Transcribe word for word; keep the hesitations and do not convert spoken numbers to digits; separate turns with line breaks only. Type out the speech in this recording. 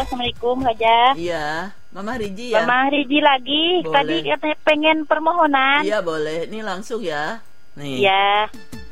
Assalamualaikum Haja.
Iya, Mama Riji ya.
Mama Riji lagi.
Boleh.
Tadi katanya pengen permohonan.
Iya boleh. Ini langsung ya. Nih.
Iya.